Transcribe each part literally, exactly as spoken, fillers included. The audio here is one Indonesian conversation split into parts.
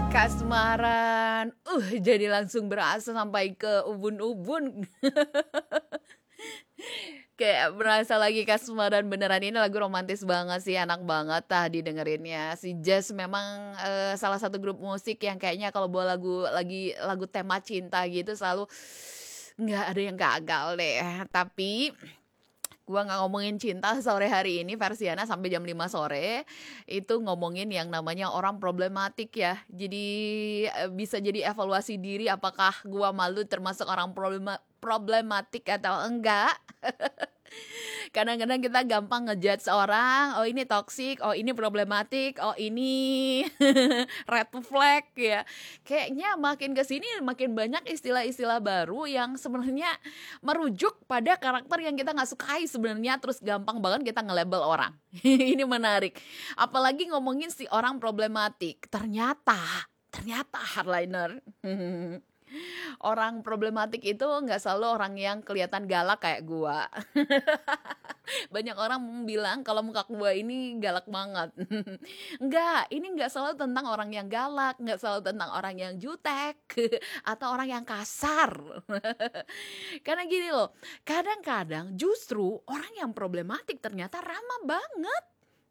Kasmaran, uh, jadi langsung berasa sampai ke ubun-ubun. Kayak berasa lagi kasmaran beneran, ini lagu romantis banget sih, enak banget tah didengerinnya. Si Jazz memang, eee, salah satu grup musik yang kayaknya kalau bawa lagu lagi lagu tema cinta gitu selalu nggak ada yang gagal deh. Tapi gua nggak ngomongin cinta sore hari ini, Versiana sampai jam lima sore, itu ngomongin yang namanya orang problematik ya. Jadi, eee, bisa jadi evaluasi diri apakah gua malu termasuk orang problema problematik atau enggak. Kadang-kadang kita gampang nge-judge orang, oh ini toxic, oh ini problematik, oh ini red flag ya. Kayaknya makin ke sini makin banyak istilah-istilah baru yang sebenarnya merujuk pada karakter yang kita nggak sukai sebenarnya, terus gampang banget kita nge-label orang. Ini menarik. Apalagi ngomongin si orang problematik. Ternyata, ternyata hardliner. Orang problematik itu nggak selalu orang yang kelihatan galak kayak gua. Banyak orang bilang kalau muka gua ini galak banget. Enggak, ini nggak selalu tentang orang yang galak, nggak selalu tentang orang yang jutek, atau orang yang kasar. Karena gini loh, kadang-kadang justru orang yang problematik ternyata ramah banget.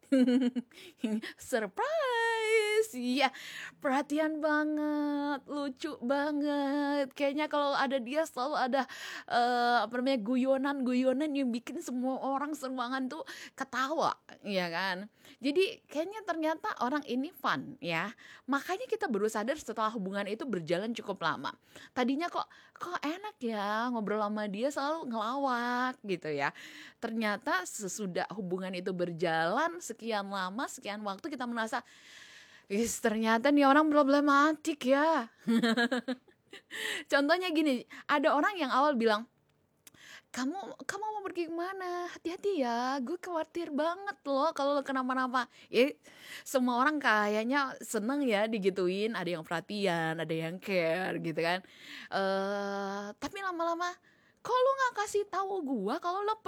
Surprise, iya, perhatian banget, lucu banget. Kayaknya kalau ada dia selalu ada, eee, apa namanya, guyonan-guyonan yang bikin semua orang seruangan tuh ketawa, ya kan. Jadi kayaknya ternyata orang ini fun ya. Makanya kita baru sadar setelah hubungan itu berjalan cukup lama. Tadinya kok kok enak ya ngobrol sama dia, selalu ngelawak gitu ya. Ternyata sesudah hubungan itu berjalan sekian lama, sekian waktu kita merasa, "Wis, ternyata nih orang problematik ya." Contohnya gini, ada orang yang awal bilang, "Kamu kamu mau pergi kemana? Hati-hati ya, gue khawatir banget loh kalau lo kenapa-napa." Ya, semua orang kayaknya seneng ya digituin, ada yang perhatian, ada yang care gitu kan. Eee, tapi lama-lama, "Kok lo nggak kasih tahu gua kalau lo